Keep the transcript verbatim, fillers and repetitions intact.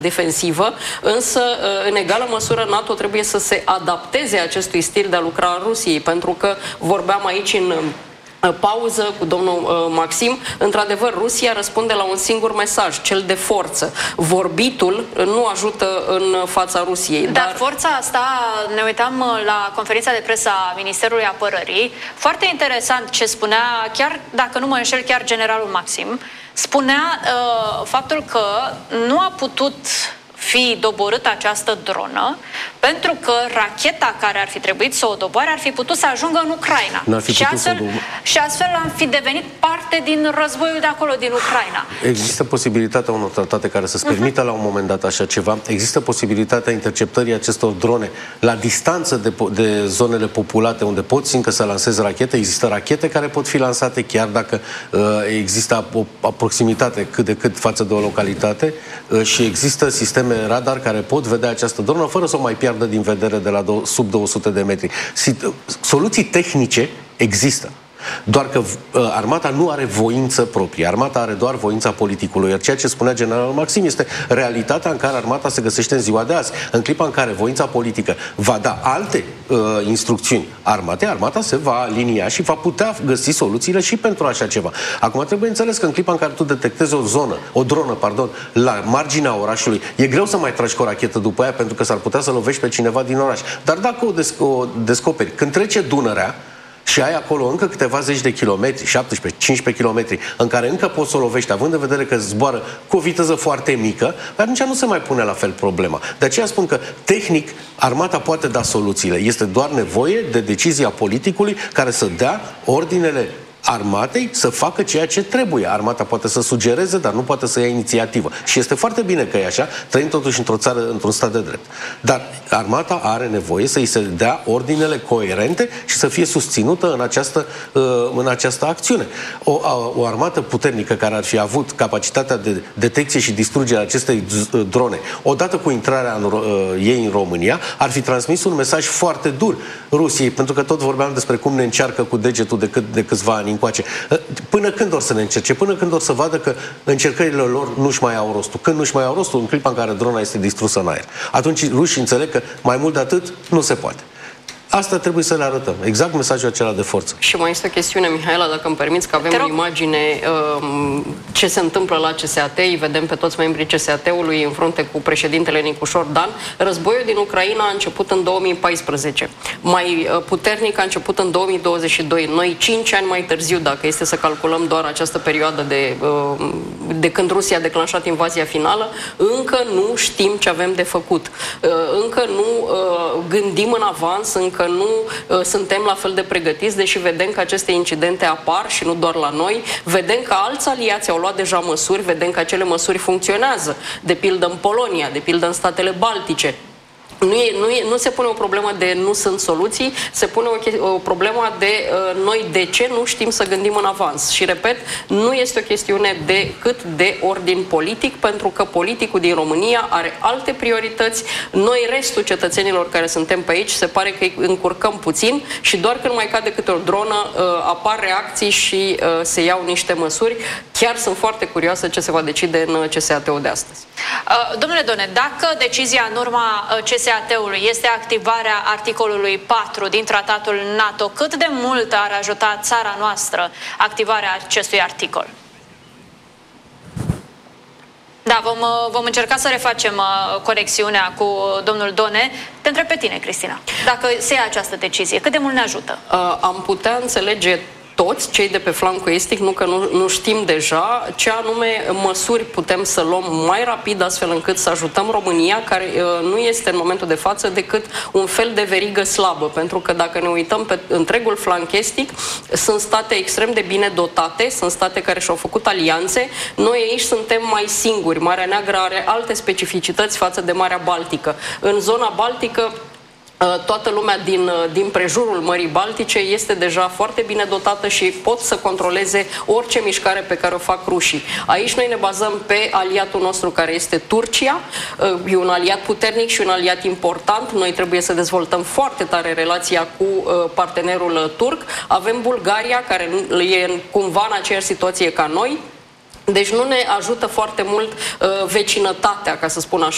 defensivă, însă în egală măsură NATO trebuie să se adapteze acestui stil de a lucra al Rusiei, pentru că vorbeam aici în pauză cu domnul Maxim, într-adevăr Rusia răspunde la un singur mesaj, cel de forță. Vorbitul nu ajută în fața Rusiei. Dar, dar forța asta, ne uitam la conferința de presă a Ministerului Apărării, foarte interesant ce spunea, chiar dacă nu mă înșel, chiar generalul Maxim, spunea uh, faptul că nu a putut fi doborâtă această dronă pentru că racheta care ar fi trebuit să o doboare ar fi putut să ajungă în Ucraina. Și astfel, și astfel am fi devenit parte din războiul de acolo, din Ucraina. Există posibilitatea unor tratate care să-ți permită uh-huh. la un moment dat așa ceva. Există posibilitatea interceptării acestor drone la distanță de, de zonele populate unde poți încă să lansezi rachete. Există rachete care pot fi lansate chiar dacă uh, există o, o proximitate cât de cât față de o localitate uh, și există sisteme radar care pot vedea această dronă fără să o mai piardă din vedere de la sub două sute de metri. Soluții tehnice există. Doar că uh, armata nu are voință proprie. Armata are doar voința politicului. Iar ceea ce spunea generalul Maxim este realitatea în care armata se găsește în ziua de azi. În clipa în care voința politică va da alte uh, instrucțiuni armatei, armata se va alinia și va putea găsi soluțiile și pentru așa ceva. Acum trebuie înțeles că în clipa în care tu detectezi o zonă, o dronă, pardon, la marginea orașului, e greu să mai tragi cu o rachetă după aia pentru că s-ar putea să lovești pe cineva din oraș. Dar dacă o, desc o descoperi, când trece Dunărea, și ai acolo încă câteva zeci de kilometri, șaptesprezece cincisprezece kilometri, în care încă poți să o lovești, având în vedere că zboară cu o viteză foarte mică, atunci nu se mai pune la fel problema. De aceea spun că, tehnic, armata poate da soluțiile. Este doar nevoie de decizia politicului care să dea ordinele armatei să facă ceea ce trebuie. Armata poate să sugereze, dar nu poate să ia inițiativă. Și este foarte bine că e așa, trăim totuși într-o țară, într-un stat de drept. Dar armata are nevoie să îi se dea ordinele coerente și să fie susținută în această, în această acțiune. O, o armată puternică care ar fi avut capacitatea de detecție și distrugere a acestei drone, odată cu intrarea în, ei în România, ar fi transmis un mesaj foarte dur Rusiei, pentru că tot vorbeam despre cum ne încearcă cu degetul de, cât, de câțiva ani încoace. Până când or să ne încerce? Până când or să vadă că încercările lor nu-și mai au rostul. Când nu-și mai au rostul? În clipa în care drona este distrusă în aer. Atunci rușii înțeleg că mai mult de atât nu se poate. Asta trebuie să le arătăm. Exact mesajul acela de forță. Și mai este o chestiune, Mihaela, dacă îmi permiți, că avem o imagine um, ce se întâmplă la C S A T. Îi vedem pe toți membrii C S A T-ului în frunte cu președintele Nicușor Dan. Războiul din Ucraina a început în două mii paisprezece. Mai uh, puternic a început în două mii douăzeci și doi. Noi, cinci ani mai târziu, dacă este să calculăm doar această perioadă de, uh, de când Rusia a declanșat invazia finală, încă nu știm ce avem de făcut. Uh, încă nu uh, gândim în avans, încă că nu uh, suntem la fel de pregătiți, deși vedem că aceste incidente apar și nu doar la noi, vedem că alți aliați au luat deja măsuri, vedem că acele măsuri funcționează, de pildă în Polonia, de pildă în statele Baltice. Nu, e, nu, e, nu se pune o problemă de nu sunt soluții, se pune o, o problemă de uh, noi de ce nu știm să gândim în avans. Și repet, nu este o chestiune de cât de ordin politic, pentru că politicul din România are alte priorități. Noi, restul cetățenilor care suntem pe aici, se pare că îi încurcăm puțin și doar când mai cade câte o dronă uh, apar reacții și uh, se iau niște măsuri. Chiar sunt foarte curioasă ce se va decide în C S A T-ul de astăzi. Uh, domnule Done, dacă decizia în urma C S A T-ului este activarea articolului patru din tratatul NATO, cât de mult ar ajuta țara noastră activarea acestui articol? Da, vom, vom încerca să refacem conexiunea cu domnul Done. Te întreb pe tine, Cristina, dacă se ia această decizie, cât de mult ne ajută? Uh, am putea înțelege toți cei de pe flancul estic, nu că nu, nu știm deja ce anume măsuri putem să luăm mai rapid, astfel încât să ajutăm România, care uh, nu este în momentul de față decât un fel de verigă slabă, pentru că dacă ne uităm pe întregul flanc estic, sunt state extrem de bine dotate, sunt state care și-au făcut alianțe, noi aici suntem mai singuri. Marea Neagră are alte specificități față de Marea Baltică. În zona Baltică, toată lumea din, din prejurul Mării Baltice este deja foarte bine dotată și pot să controleze orice mișcare pe care o fac rușii. Aici noi ne bazăm pe aliatul nostru care este Turcia, e un aliat puternic și un aliat important. Noi trebuie să dezvoltăm foarte tare relația cu partenerul turc. Avem Bulgaria, care e cumva în aceeași situație ca noi. Deci nu ne ajută foarte mult vecinătatea, ca să spun așa.